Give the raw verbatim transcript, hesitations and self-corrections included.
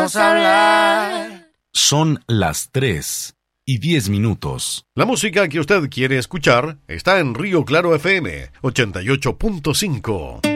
hablar. Son las tres y diez minutos. La música que usted quiere escuchar está en Río Claro F M ochenta y ocho punto cinco.